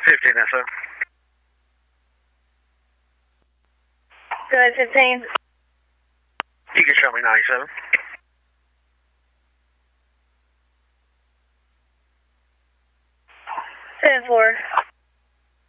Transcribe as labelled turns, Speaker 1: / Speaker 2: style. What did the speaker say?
Speaker 1: 15 SO.
Speaker 2: Go ahead, 15.
Speaker 1: You can show me 97.
Speaker 2: Seven 4.